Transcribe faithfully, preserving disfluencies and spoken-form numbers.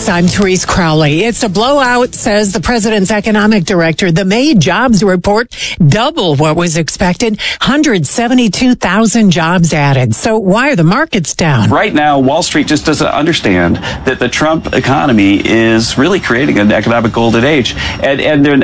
News, I'm Therese Crowley. It's a blowout, says the president's economic director. The May jobs report double what was expected, one hundred seventy-two thousand jobs added. So why are the markets down? Right now, Wall Street just doesn't understand that the Trump economy is really creating an economic golden age. And, and they're